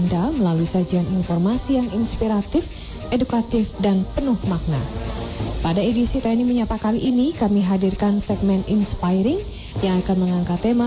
Anda melalui sajian informasi yang inspiratif, edukatif, dan penuh makna. Pada edisi TNI Menyapa kali ini, kami hadirkan segmen Inspiring yang akan mengangkat tema